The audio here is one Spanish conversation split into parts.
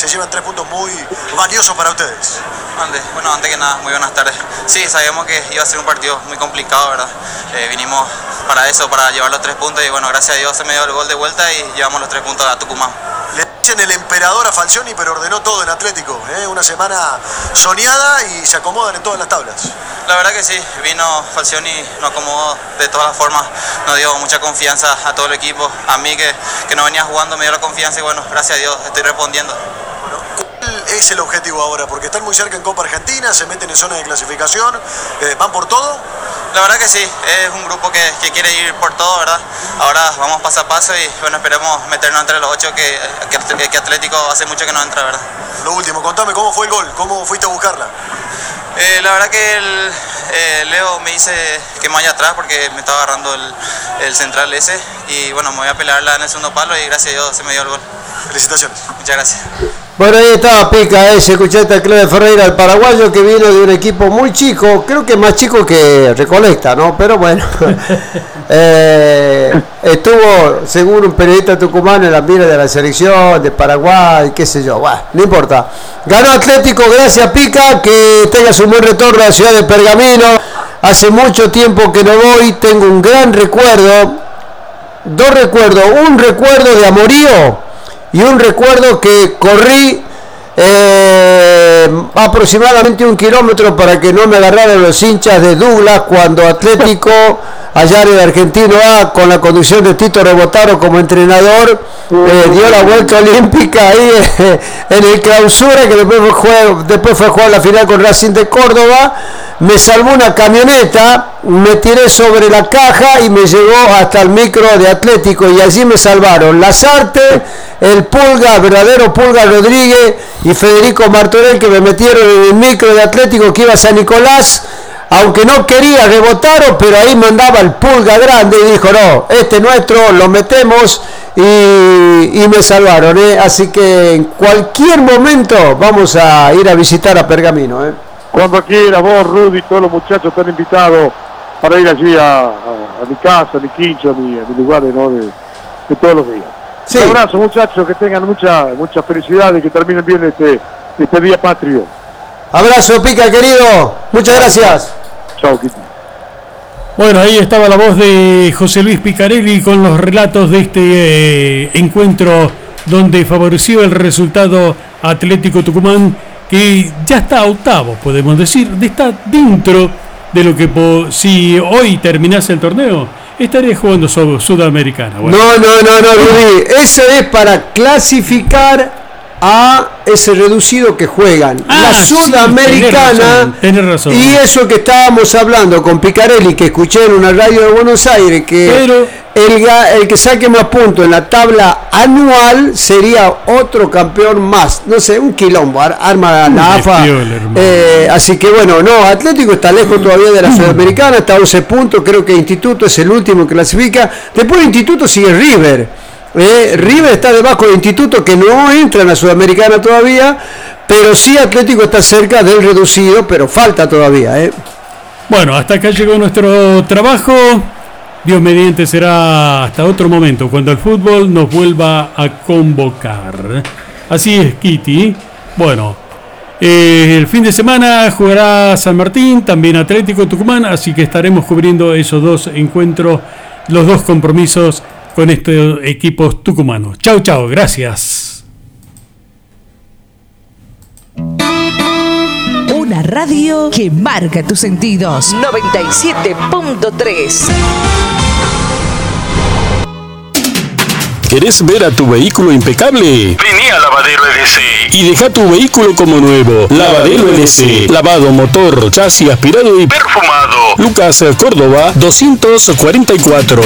se llevan 3 puntos muy valiosos para ustedes. Antes que nada, muy buenas tardes. Sí, sabíamos que iba a ser un partido muy complicado, ¿verdad? Vinimos para eso, para llevar los 3 puntos y bueno, gracias a Dios se me dio el gol de vuelta y llevamos los 3 puntos a Tucumán. Le dicen el emperador a Falcioni, pero ordenó todo en Atlético. Una semana soñada y se acomodan en todas las tablas. La verdad que sí, vino Falcioni, nos acomodó de todas las formas, nos dio mucha confianza a todo el equipo, a mí que no venía jugando me dio la confianza y bueno, gracias a Dios estoy respondiendo. ¿Cuál es el objetivo ahora? Porque están muy cerca en Copa Argentina, se meten en zona de clasificación, ¿van por todo? La verdad que sí, es un grupo que quiere ir por todo, ¿verdad? Ahora vamos paso a paso y bueno, esperemos meternos entre los 8 que Atlético hace mucho que no entra, ¿verdad? Lo último, contame, ¿cómo fue el gol? ¿Cómo fuiste a buscarla? La verdad que Leo me dice que me vaya atrás porque me estaba agarrando el central ese y bueno, me voy a pelearla en el segundo palo y gracias a Dios se me dio el gol. Felicitaciones. Muchas gracias. Bueno, ahí estaba Pica, se escuchaste a Claudio Ferreira, el paraguayo que vino de un equipo muy chico, creo que más chico que Recoleta, ¿no? Pero bueno, estuvo, según un periodista tucumano, en la mira de la selección de Paraguay, qué sé yo, bueno, no importa. Ganó Atlético, gracias Pica, que tengas un buen retorno a la ciudad de Pergamino. Hace mucho tiempo que no voy, tengo un gran recuerdo, 2 recuerdos, un recuerdo de amorío y un recuerdo que corrí aproximadamente 1 kilómetro para que no me agarraran los hinchas de Douglas cuando Atlético, allá en el Argentino A, con la conducción de Tito Rebotaro como entrenador, dio la vuelta olímpica ahí en el Clausura, que después fue a jugar la final con Racing de Córdoba. Me salvó una camioneta, me tiré sobre la caja y me llevó hasta el micro de Atlético y allí me salvaron Lazarte, el Pulga, verdadero Pulga Rodríguez y Federico Martorell, que me metieron en el micro de Atlético que iba a San Nicolás, aunque no quería Rebotaro, pero ahí mandaba el Pulga grande y dijo, no, este nuestro, lo metemos y me salvaron, así que en cualquier momento vamos a ir a visitar a Pergamino. Cuando quiera, vos, Rudy, todos los muchachos están invitados para ir allí a mi casa, a mi quincho, a mi lugar, ¿no? de todos los días. Sí. Un abrazo, muchachos, que tengan mucha felicidad y que terminen bien este día patrio. Abrazo, Pica, querido. Muchas gracias. Chao, Quito. Bueno, ahí estaba la voz de José Luis Picarelli con los relatos de este encuentro donde favoreció el resultado Atlético Tucumán, que ya está octavo, podemos decir, está dentro de lo que si hoy terminase el torneo, estaría jugando Sudamericana. Bueno. No, Rudy, eso es para clasificar a ese reducido que juegan la Sudamericana. Sí, tenés razón. Y eso que estábamos hablando con Picarelli, que escuché en una radio de Buenos Aires, que el que saque más puntos en la tabla anual sería otro campeón más, no sé, un quilombo, arma la AFA, así que bueno, no, Atlético está lejos todavía de la Sudamericana, está a 11 puntos, creo que Instituto es el último que clasifica, después de Instituto sigue River. River está debajo de Instituto, que no entra en la Sudamericana todavía, pero sí Atlético está cerca del reducido, pero falta todavía. Bueno, hasta acá llegó nuestro trabajo. Dios mediante será hasta otro momento, cuando el fútbol nos vuelva a convocar. Así es, Kitty. Bueno, el fin de semana jugará San Martín, también Atlético Tucumán, así que estaremos cubriendo esos 2 encuentros, los 2 compromisos con estos equipos tucumanos. Chau, gracias. Una radio que marca tus sentidos. 97.3. ¿Querés ver a tu vehículo impecable? Vení a Lavadero EDC y deja tu vehículo como nuevo. Lavadero EDC. Lavado, motor, chasis aspirado y perfumado. Lucas Córdoba 244.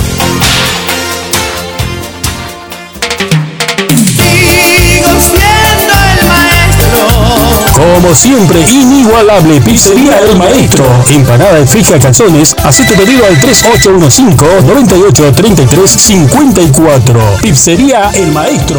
Como siempre, inigualable, Pizzería El Maestro. Empanada en fija calzones. Hacé tu pedido al 3815-983354. Pizzería El Maestro.